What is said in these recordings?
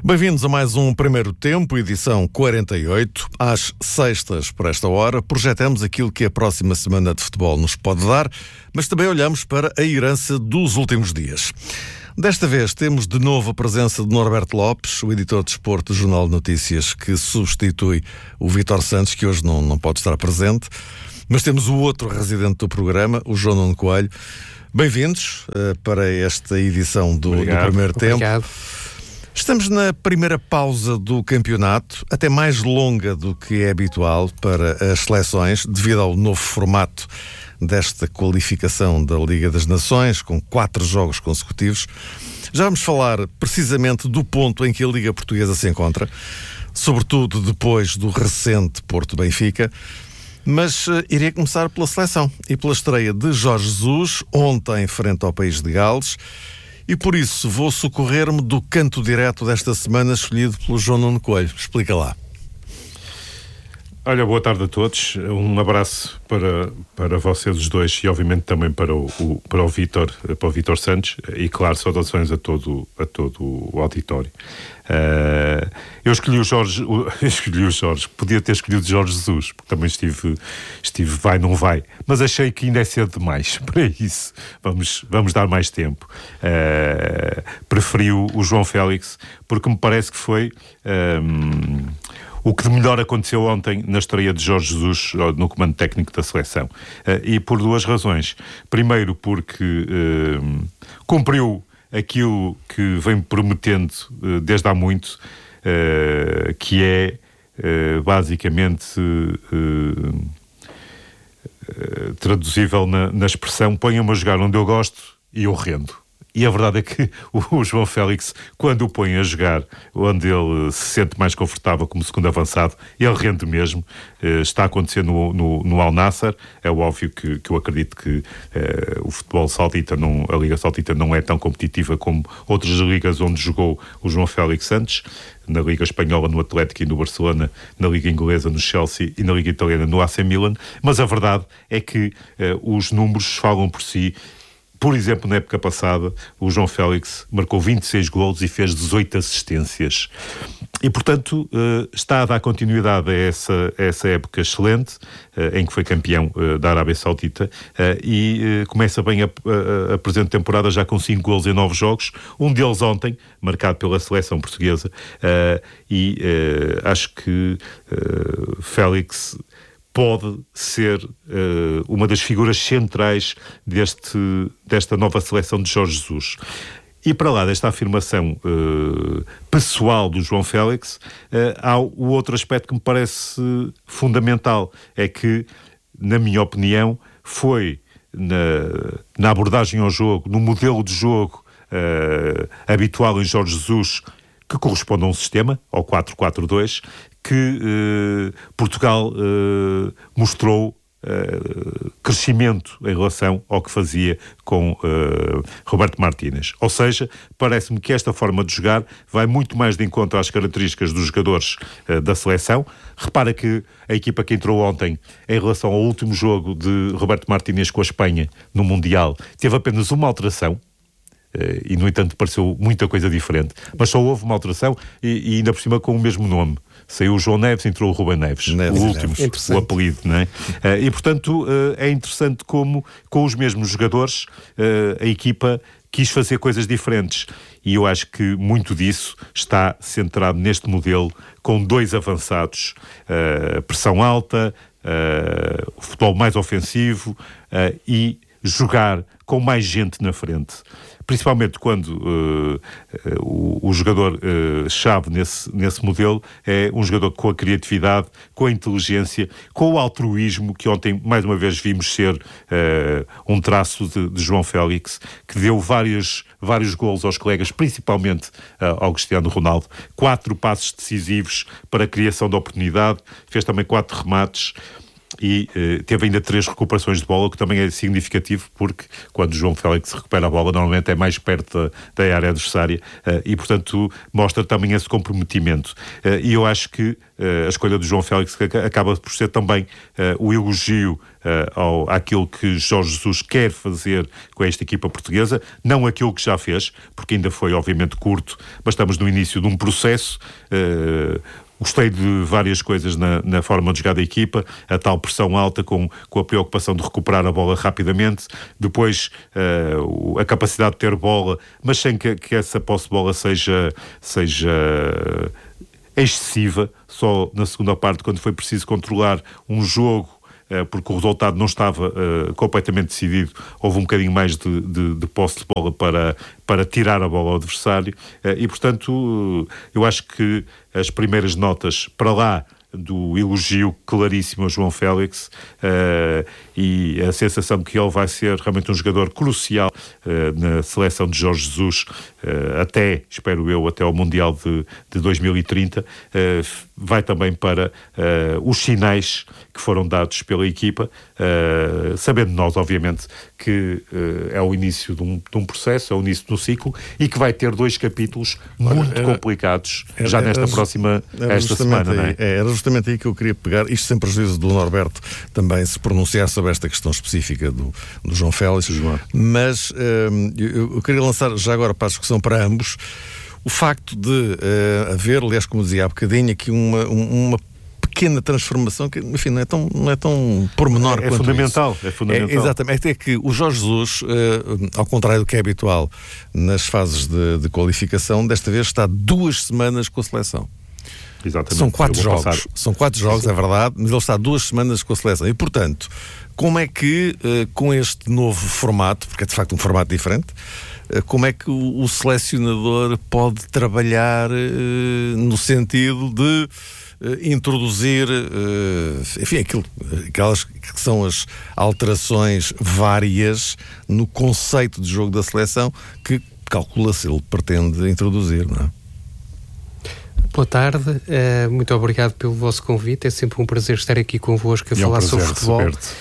Bem-vindos a mais um Primeiro Tempo, edição 48. Às sextas, por esta hora, projetamos aquilo que a próxima semana de futebol nos pode dar, mas também olhamos para a herança dos últimos dias. Desta vez temos de novo a presença de Norberto Lopes, o editor de desporto do Jornal de Notícias, que substitui o Vítor Santos, que hoje não pode estar presente. Mas temos o outro residente do programa, o João Nuno Coelho. Bem-vindos para esta edição do Primeiro Tempo. Obrigado. Estamos na primeira pausa do campeonato, até mais longa do que é habitual para as seleções, devido ao novo formato desta qualificação da Liga das Nações, com 4 jogos consecutivos. Já vamos falar precisamente do ponto em que a Liga Portuguesa se encontra, sobretudo depois do recente Porto-Benfica. Mas iria começar pela seleção e pela estreia de Jorge Jesus, ontem frente ao País de Gales. E por isso vou socorrer-me do canto direto desta semana escolhido pelo João Nuno Coelho. Explica lá. Olha, boa tarde a todos. Um abraço para vocês os dois e obviamente também para o Vítor Santos e, claro, saudações a todo o auditório. Eu escolhi o Jorge, podia ter escolhido o Jorge Jesus, porque também estive vai, não vai, mas achei que ainda é cedo demais para isso. Vamos dar mais tempo. Preferi o João Félix, porque me parece que foi o que de melhor aconteceu ontem na estreia de Jorge Jesus no comando técnico da seleção. E por duas razões. Primeiro, porque cumpriu aquilo que vem prometendo desde há muito, que é basicamente traduzível na expressão: ponham-me a jogar onde eu gosto e eu rendo. E a verdade é que o João Félix, quando o põe a jogar onde ele se sente mais confortável como segundo avançado, ele rende mesmo. Está acontecendo no Al Nassr. É óbvio que eu acredito que o futebol saudita, a Liga Saudita não é tão competitiva como outras ligas onde jogou o João Félix antes. Na Liga Espanhola no Atlético e no Barcelona, na Liga Inglesa no Chelsea e na Liga Italiana no AC Milan. Mas a verdade é que os números falam por si. Por exemplo, na época passada, o João Félix marcou 26 golos e fez 18 assistências. E, portanto, está a dar continuidade a essa época excelente, em que foi campeão da Arábia Saudita, e começa bem a presente temporada já com 5 golos em 9 jogos, um deles ontem, marcado pela seleção portuguesa, e acho que Félix pode ser uma das figuras centrais desta nova seleção de Jorge Jesus. E para lá desta afirmação pessoal do João Félix, há o outro aspecto que me parece fundamental, é que, na minha opinião, foi na abordagem ao jogo, no modelo de jogo habitual em Jorge Jesus, que corresponde a um sistema, ao 4-4-2, que Portugal mostrou crescimento em relação ao que fazia com Roberto Martínez. Ou seja, parece-me que esta forma de jogar vai muito mais de encontro às características dos jogadores da seleção. Repara que a equipa que entrou ontem, em relação ao último jogo de Roberto Martínez com a Espanha no Mundial, teve apenas uma alteração, e no entanto pareceu muita coisa diferente, mas só houve uma alteração e ainda por cima com o mesmo nome. Saiu o João Neves, entrou o Rubem Neves, o último, o apelido, não é? E portanto é interessante como com os mesmos jogadores a equipa quis fazer coisas diferentes, e eu acho que muito disso está centrado neste modelo, com 2 avançados, pressão alta, futebol mais ofensivo e jogar com mais gente na frente. Principalmente quando o jogador chave nesse modelo é um jogador com a criatividade, com a inteligência, com o altruísmo, que ontem mais uma vez vimos ser um traço de João Félix, que deu vários golos aos colegas, principalmente ao Cristiano Ronaldo. 4 passos decisivos para a criação de oportunidade, fez também 4 remates. e teve ainda 3 recuperações de bola, o que também é significativo, porque quando o João Félix recupera a bola, normalmente é mais perto da área adversária, e portanto mostra também esse comprometimento. E eu acho que a escolha do João Félix acaba por ser também o elogio àquilo que Jorge Jesus quer fazer com esta equipa portuguesa, não aquilo que já fez, porque ainda foi obviamente curto, mas estamos no início de um processo. Gostei de várias coisas na forma de jogar da equipa, a tal pressão alta com a preocupação de recuperar a bola rapidamente, depois a capacidade de ter bola, mas sem que essa posse de bola seja excessiva, só na segunda parte, quando foi preciso controlar um jogo, porque o resultado não estava completamente decidido, houve um bocadinho mais de posse de bola para tirar a bola ao adversário, e portanto eu acho que as primeiras notas, para lá do elogio claríssimo a João Félix, e a sensação de que ele vai ser realmente um jogador crucial na seleção de Jorge Jesus, espero eu, até ao Mundial de 2030, vai também para os sinais que foram dados pela equipa, sabendo nós, obviamente, que é o início de um processo, é o início de um ciclo, e que vai ter 2 capítulos muito complicados já nesta próxima semana, não é? Era justamente aí que eu queria pegar, isto sem prejuízo do Norberto também se pronunciar sobre esta questão específica do João Félix, mas eu queria lançar já agora para a discussão para ambos o facto de haver, aliás, como dizia há bocadinho, aqui uma pequena transformação que, enfim, não é tão pormenor quanto fundamental, isso. É fundamental. Exatamente, é que o Jorge Jesus, ao contrário do que é habitual nas fases de qualificação, desta vez está 2 semanas com a seleção. Exatamente. São 4 jogos. São 4 jogos, é verdade, mas ele está 2 semanas com a seleção. E, portanto, como é que, com este novo formato, porque é de facto um formato diferente, como é que o selecionador pode trabalhar no sentido de introduzir, enfim, aquelas que são as alterações várias no conceito de jogo da seleção que calcula-se ele pretende introduzir, não é? Boa tarde, muito obrigado pelo vosso convite, é sempre um prazer estar aqui convosco a falar sobre futebol.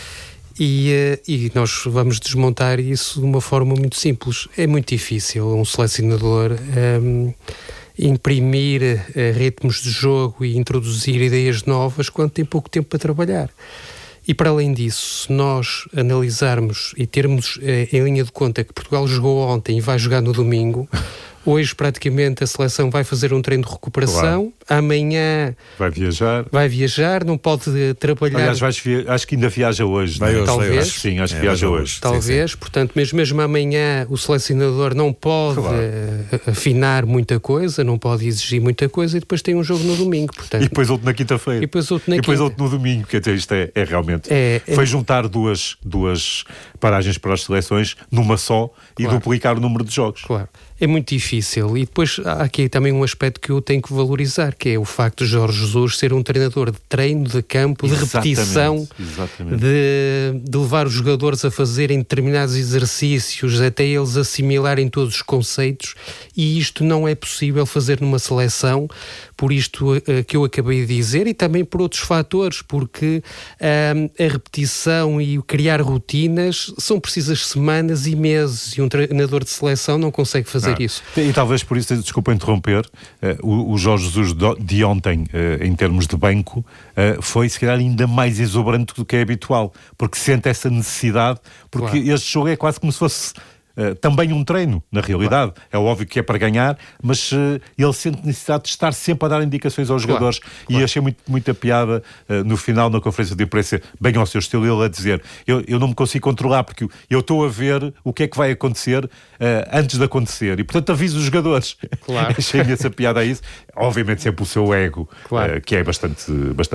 E nós vamos desmontar isso de uma forma muito simples. É muito difícil um selecionador imprimir ritmos de jogo e introduzir ideias novas quando tem pouco tempo para trabalhar. E para além disso, se nós analisarmos e termos em linha de conta que Portugal jogou ontem e vai jogar no domingo, hoje praticamente a seleção vai fazer um treino de recuperação, amanhã vai viajar, não pode trabalhar. Aliás, acho que ainda viaja hoje. Talvez. Sim, acho que viaja hoje. Talvez, sim. Portanto, mesmo amanhã o selecionador não pode afinar muita coisa, não pode exigir muita coisa, e depois tem um jogo no domingo. Portanto, e depois outro na quinta-feira. E depois outro no domingo. Quer dizer, isto é realmente... Foi juntar duas paragens para as seleções numa só e duplicar o número de jogos. Claro. É muito difícil. E depois há aqui também um aspecto que eu tenho que valorizar, que é o facto de Jorge Jesus ser um treinador de treino, de campo, de repetição, de levar os jogadores a fazerem determinados exercícios, até eles assimilarem todos os conceitos, e isto não é possível fazer numa seleção, por isto que eu acabei de dizer, e também por outros fatores, porque a repetição e o criar rotinas são precisas semanas e meses, e um treinador de seleção não consegue fazer isso. E talvez por isso, desculpa interromper, o Jorge Jesus de ontem, em termos de banco, foi se calhar ainda mais exuberante do que é habitual, porque sente essa necessidade, porque este jogo é quase como se fosse também um treino, na realidade. É óbvio que é para ganhar, mas ele sente necessidade de estar sempre a dar indicações aos jogadores. E achei muita piada no final, na conferência de imprensa, bem ao seu estilo, ele a dizer: eu não me consigo controlar, porque eu estou a ver o que é que vai acontecer antes de acontecer, e portanto aviso os jogadores. Achei-me essa piada a isso. Obviamente sempre o seu ego, que é bastante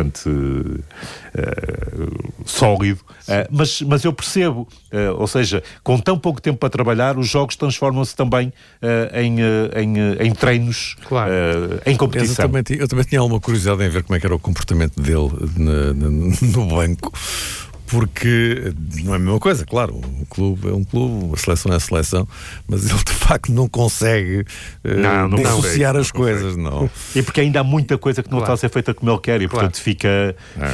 sólido, mas eu percebo, ou seja, com tão pouco tempo para trabalhar, os jogos transformam-se também em treinos, em competição. Eu também tinha alguma curiosidade em ver como é que era o comportamento dele no banco, porque não é a mesma coisa, claro, um clube é um clube, a seleção é a seleção, mas ele de facto não consegue dissociar as coisas, não. E porque ainda há muita coisa que não está a ser feita como ele quer e portanto fica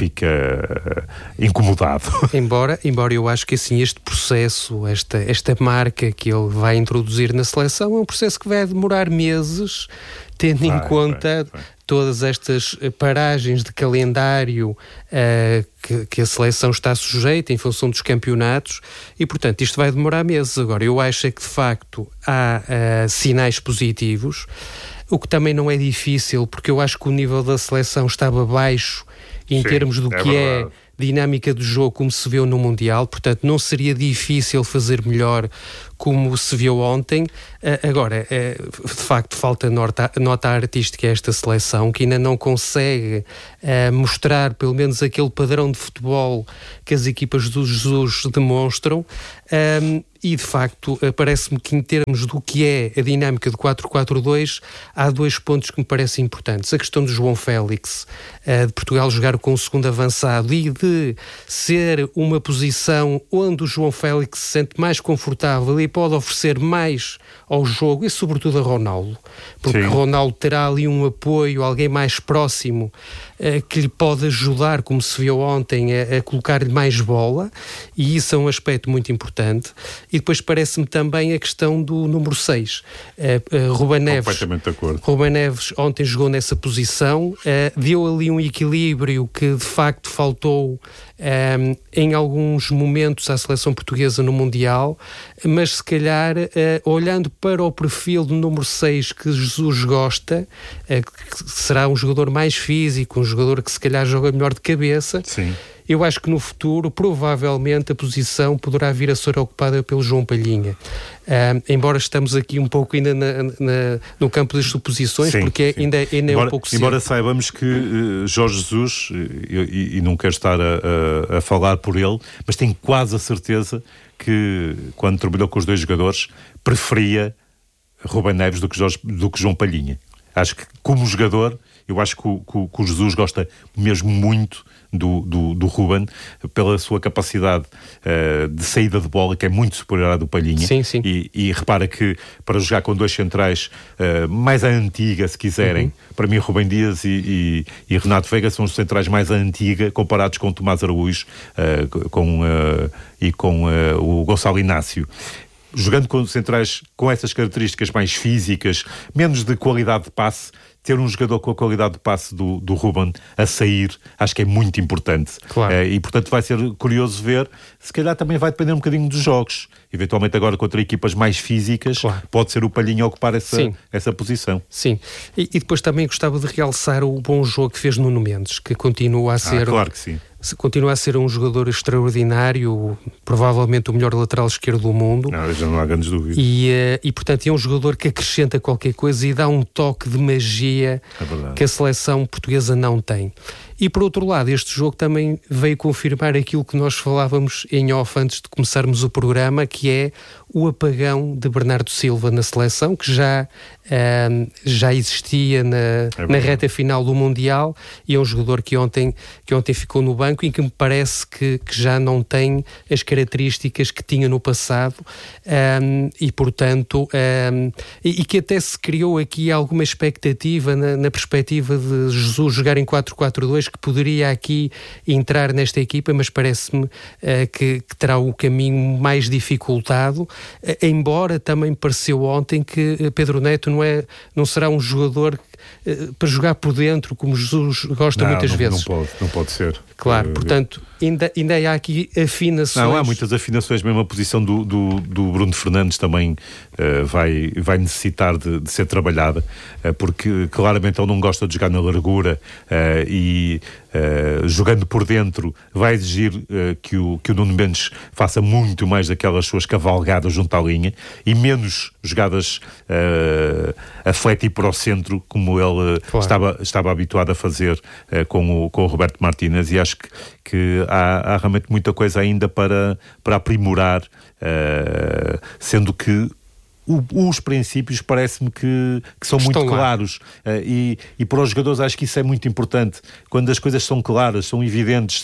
incomodado. Embora eu acho que assim este processo, esta marca que ele vai introduzir na seleção é um processo que vai demorar meses, tendo em conta todas estas paragens de calendário que a seleção está sujeita em função dos campeonatos e, portanto, isto vai demorar meses. Agora, eu acho que, de facto, há sinais positivos, o que também não é difícil, porque eu acho que o nível da seleção estava baixo em termos do que é dinâmica do jogo, como se viu no Mundial, portanto, não seria difícil fazer melhor como se viu ontem. Agora, de facto, falta nota artística a esta seleção, que ainda não consegue mostrar pelo menos aquele padrão de futebol que as equipas do Jesus demonstram. E, de facto, parece-me que em termos do que é a dinâmica de 4-4-2, há dois pontos que me parecem importantes. A questão do João Félix, de Portugal jogar com o segundo avançado e de ser uma posição onde o João Félix se sente mais confortável e pode oferecer mais ao jogo e, sobretudo, a Ronaldo. Porque Ronaldo terá ali um apoio, alguém mais próximo que lhe pode ajudar, como se viu ontem, a colocar-lhe mais bola, e isso é um aspecto muito importante. E depois parece-me também a questão do número 6. Ruben Neves. Completamente de acordo. Ruben Neves ontem jogou nessa posição, deu ali um equilíbrio que de facto faltou em alguns momentos à seleção portuguesa no Mundial, mas se calhar olhando para o perfil do número 6 que Jesus gosta, que será um jogador mais físico, um jogador que se calhar joga melhor de cabeça. Sim. Eu acho que no futuro, provavelmente, a posição poderá vir a ser ocupada pelo João Palhinha. Embora estamos aqui um pouco ainda no campo das suposições, porque ainda é um pouco cedo. Embora saibamos que Jorge Jesus, e não quero estar a falar por ele, mas tenho quase a certeza que, quando trabalhou com os dois jogadores, preferia Ruben Neves do que João Palhinha. Acho que, como jogador, eu acho que o Jesus gosta mesmo muito do Ruben, pela sua capacidade de saída de bola, que é muito superior à do Palhinha. Sim, sim. E repara que para jogar com dois centrais mais à antiga, se quiserem, para mim Rubem Dias e Renato Veiga são os centrais mais à antiga, comparados com Tomás Araújo e com o Gonçalo Inácio. Jogando com centrais com essas características mais físicas, menos de qualidade de passe, ter um jogador com a qualidade de passe do Ruben a sair, acho que é muito importante. Claro. E, portanto, vai ser curioso ver. Se calhar também vai depender um bocadinho dos jogos. Eventualmente agora contra equipas mais físicas, pode ser o Palhinha a ocupar essa posição. Sim. E depois também gostava de realçar o bom jogo que fez Nuno Mendes, que continua a ser... Claro que sim. Continua a ser um jogador extraordinário, provavelmente o melhor lateral esquerdo do mundo. Já não há grandes dúvidas. E portanto, é um jogador que acrescenta qualquer coisa e dá um toque de magia que a seleção portuguesa não tem. E, por outro lado, este jogo também veio confirmar aquilo que nós falávamos em off antes de começarmos o programa, que é o apagão de Bernardo Silva na seleção, que já existia na reta final do Mundial, e é um jogador que ontem ficou no banco e que me parece que já não tem as características que tinha no passado, e, portanto, e que até se criou aqui alguma expectativa na perspectiva de Jesus jogar em 4-4-2, que poderia aqui entrar nesta equipa, mas parece-me que terá o caminho mais dificultado, embora também pareceu ontem que Pedro Neto não será um jogador para jogar por dentro, como Jesus gosta muitas vezes. Não pode ser. Claro, portanto, ainda há aqui afinações. Não, há muitas afinações, mesmo a posição do Bruno Fernandes também vai necessitar de ser trabalhada, porque claramente ele não gosta de jogar na largura e jogando por dentro vai exigir que o Nuno Mendes faça muito mais daquelas suas cavalgadas junto à linha e menos jogadas a flete e para o centro, como ele estava habituado a fazer com o Roberto Martínez, e acho que há realmente muita coisa ainda para aprimorar, sendo que os princípios parece-me que são muito claros, e para os jogadores acho que isso é muito importante. Quando as coisas são claras, são evidentes,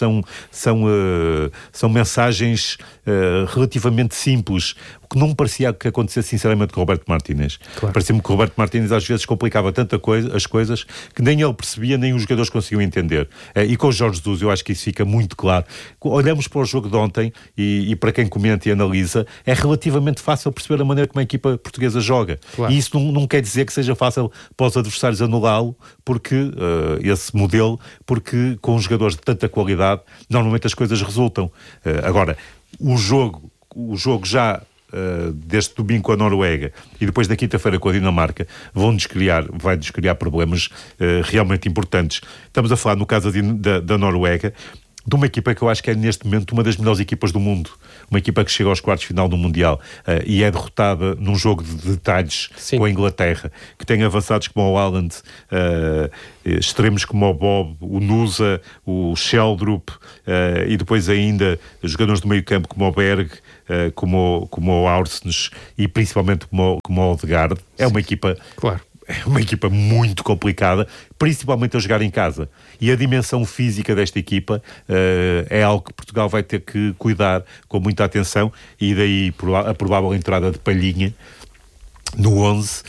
são mensagens relativamente simples, o que não me parecia que acontecesse sinceramente com o Roberto Martínez. Claro. Parecia-me que o Roberto Martínez às vezes complicava tanta coisa, as coisas, que nem ele percebia, nem os jogadores conseguiam entender. E com o Jorge Jesus eu acho que isso fica muito claro. Olhamos para o jogo de ontem e para quem comenta e analisa, é relativamente fácil perceber a maneira como a equipa portuguesa joga. Claro. E isso não quer dizer que seja fácil para os adversários anulá-lo, porque esse modelo, porque com os jogadores de tanta qualidade normalmente as coisas resultam. Agora, o jogo já deste domingo com a Noruega e depois da quinta-feira com a Dinamarca vai-nos criar problemas realmente importantes. Estamos a falar, no caso da Noruega, de uma equipa que eu acho que é neste momento uma das melhores equipas do mundo, uma equipa que chega aos quartos de final do Mundial e é derrotada num jogo de detalhes com a Inglaterra, que tem avançados como o Haaland, extremos como o Bob, o Nusa, o Sheldrup, e depois ainda jogadores do meio campo como o Berg, como o Aursnes e principalmente como o Odegaard. É uma equipa... Claro. É uma equipa muito complicada, principalmente a jogar em casa. E a dimensão física desta equipa é algo que Portugal vai ter que cuidar com muita atenção, e daí a provável entrada de Palhinha no 11,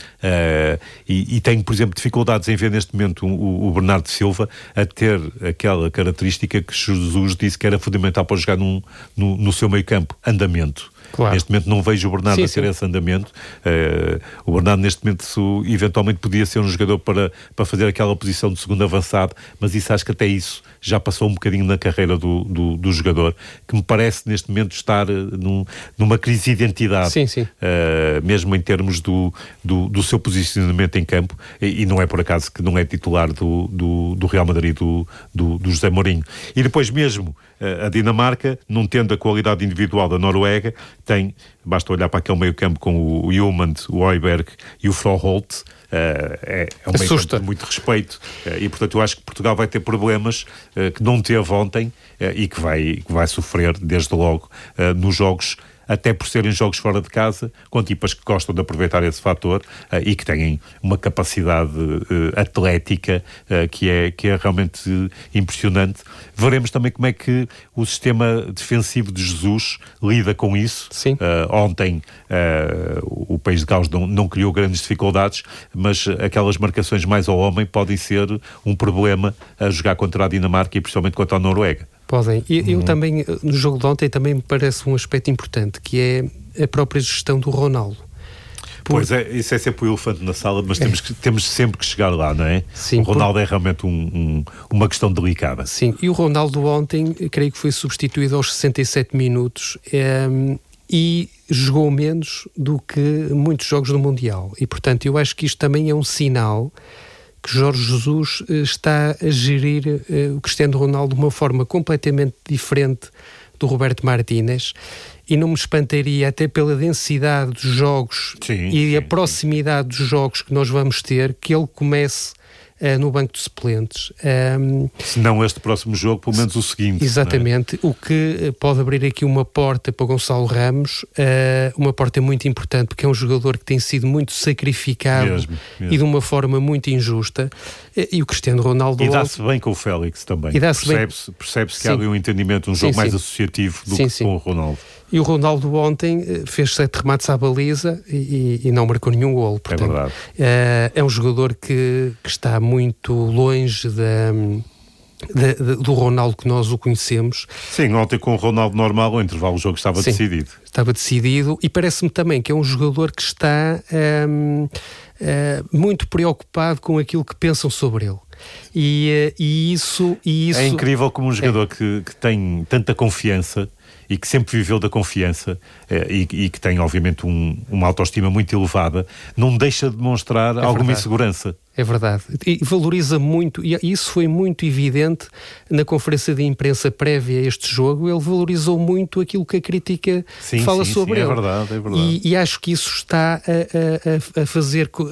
e tenho, por exemplo, dificuldades em ver neste momento o Bernardo Silva a ter aquela característica que Jesus disse que era fundamental para jogar no seu meio campo: andamento. Claro. Neste momento não vejo o Bernardo a ter esse andamento. O Bernardo neste momento eventualmente podia ser um jogador para fazer aquela posição de segundo avançado, mas isso, acho que até isso já passou um bocadinho na carreira do jogador, que me parece neste momento estar numa crise de identidade, mesmo em termos do seu posicionamento em campo, e não é por acaso que não é titular do Real Madrid, do José Mourinho. E depois mesmo a Dinamarca, não tendo a qualidade individual da Noruega, basta olhar para aquele meio campo com o Hjulmand, o Højbjerg e o Froholt. É um meio campo de muito respeito, e portanto eu acho que Portugal vai ter problemas que não teve ontem, e que vai sofrer desde logo nos jogos, até por serem jogos fora de casa, com equipas que gostam de aproveitar esse fator e que têm uma capacidade atlética que é realmente impressionante. Veremos também como é que o sistema defensivo de Jesus lida com isso. Ontem o País de Gales não criou grandes dificuldades, mas aquelas marcações mais ao homem podem ser um problema a jogar contra a Dinamarca e principalmente contra a Noruega. Podem. Eu também, no jogo de ontem, também me parece um aspecto importante, que é a própria gestão do Ronaldo. Pois é, isso é sempre o elefante na sala, mas temos sempre que chegar lá, não é? Sim, o Ronaldo é realmente uma questão delicada. Sim, e o Ronaldo ontem, creio que foi substituído aos 67 minutos e jogou menos do que muitos jogos do Mundial. E, portanto, eu acho que isto também é um sinal que Jorge Jesus está a gerir o Cristiano Ronaldo de uma forma completamente diferente do Roberto Martínez, e não me espantaria, até pela densidade dos jogos a proximidade dos jogos que nós vamos ter, que ele comece no banco de suplentes. Se não este próximo jogo, pelo menos o seguinte. Exatamente, o que pode abrir aqui uma porta para Gonçalo Ramos, uma porta muito importante, porque é um jogador que tem sido muito sacrificado mesmo. E de uma forma muito injusta. E o Cristiano Ronaldo... E dá-se bem com o Félix também. Percebe-se que há um entendimento, um jogo mais associativo do que com o Ronaldo. E o Ronaldo ontem fez 7 remates à baliza e não marcou nenhum golo. Portanto, é verdade. É um jogador que está muito longe do Ronaldo que nós o conhecemos. Sim, ontem com o Ronaldo normal, o intervalo do jogo estava decidido. Estava decidido, e parece-me também que é um jogador que está muito preocupado com aquilo que pensam sobre ele. E isso... É incrível como um jogador que tem tanta confiança e que sempre viveu da confiança e que tem, obviamente, uma autoestima muito elevada, não deixa de demonstrar alguma insegurança. É verdade. E valoriza muito, e isso foi muito evidente na conferência de imprensa prévia a este jogo. Ele valorizou muito aquilo que a crítica fala sobre ele. É verdade. E acho que isso está a fazer,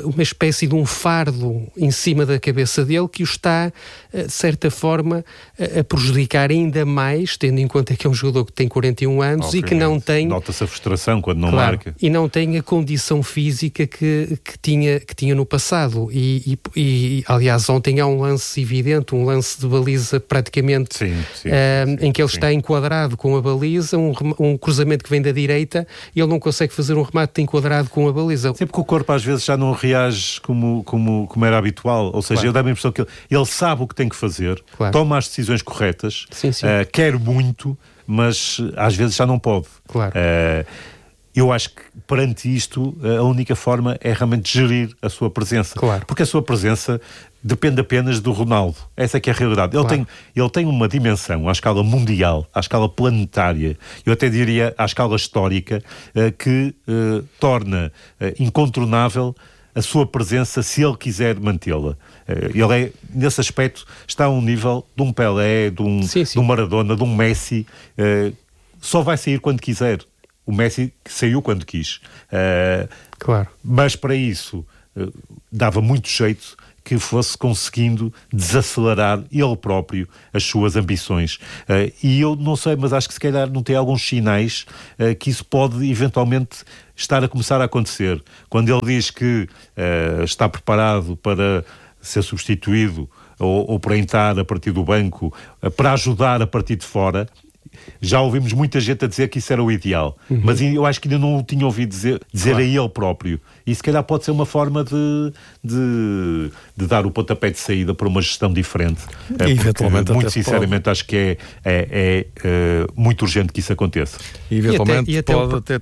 uma espécie de um fardo em cima da cabeça dele que o está, de certa forma, a prejudicar ainda mais, tendo em conta que é um jogador que tem 41 anos e que não tem... Nota-se a frustração quando não marca. E não tem a condição física que tinha no passado. E, aliás, ontem há um lance evidente, um lance de baliza praticamente em que ele está enquadrado com a baliza, um cruzamento que vem da direita e ele não consegue fazer um remate enquadrado com a baliza. Sempre que o corpo às vezes já não reage como era habitual, ou seja, eu dá-me a impressão que ele sabe o que tem que fazer, toma as decisões corretas, quer muito, mas às vezes já não pode. Eu acho que perante isto a única forma é realmente gerir a sua presença, porque a sua presença depende apenas do Ronaldo. Essa é que é a realidade. Ele tem uma dimensão à escala mundial, à escala planetária, eu até diria à escala histórica, que torna incontornável a sua presença se ele quiser mantê-la. Ele nesse aspecto, está a um nível de um Pelé, de um Maradona, de um Messi. Só vai sair quando quiser. O Messi saiu quando quis. Mas para isso dava muito jeito que fosse conseguindo desacelerar ele próprio as suas ambições. E eu não sei, mas acho que se calhar não tem alguns sinais que isso pode eventualmente estar a começar a acontecer. Quando ele diz que está preparado para ser substituído ou para entrar a partir do banco, para ajudar a partir de fora, já ouvimos muita gente a dizer que isso era o ideal, mas eu acho que ainda não o tinha ouvido dizer a ele próprio. E se calhar pode ser uma forma de dar o pontapé de saída para uma gestão diferente. Eventualmente, muito sinceramente, acho que é muito urgente que isso aconteça. E eventualmente pode até